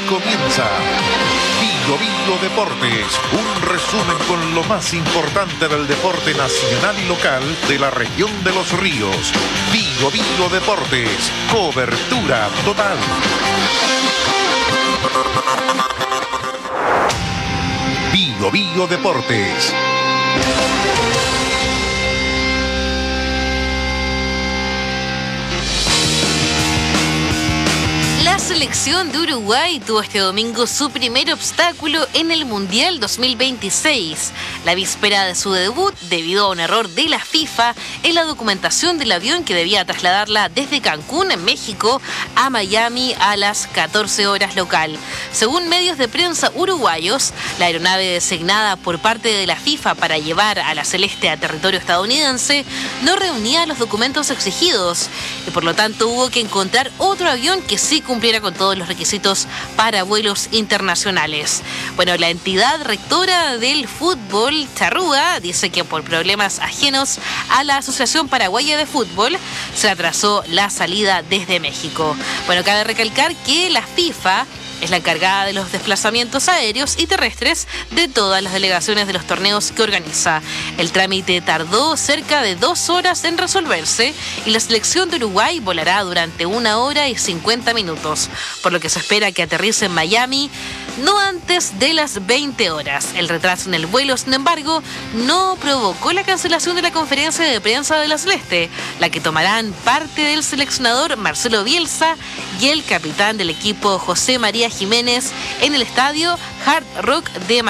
comienza Vigo Vigo Deportes, un resumen con lo más importante del deporte nacional y local de la región de Los Ríos. Vigo Vigo Deportes, cobertura total. Vigo Vigo Deportes. La selección de Uruguay tuvo este domingo su primer obstáculo en el Mundial 2026, la víspera de su debut debido a un error de la FIFA en la documentación del avión que debía trasladarla desde Cancún, en México, a Miami a las 14 horas local. Según medios de prensa uruguayos, la aeronave designada por parte de la FIFA para llevar a la Celeste a territorio estadounidense no reunía los documentos exigidos y por lo tanto hubo que encontrar otro avión que sí cumpliera con todos los requisitos para vuelos internacionales. Bueno, la entidad rectora del fútbol, Charrúa, dice que por problemas ajenos a la Asociación Paraguaya de Fútbol se atrasó la salida desde México. Bueno, cabe recalcar que la FIFA es la encargada de los desplazamientos aéreos y terrestres de todas las delegaciones de los torneos que organiza. El trámite tardó cerca de 2 horas en resolverse y la selección de Uruguay volará durante 1 hora y 50 minutos, por lo que se espera que aterrice en Miami no antes de las 20 horas. El retraso en el vuelo, sin embargo, no provocó la cancelación de la conferencia de prensa de la Celeste, la que tomarán parte del seleccionador Marcelo Bielsa y el capitán del equipo José María Jiménez en el estadio Hard Rock de Miami.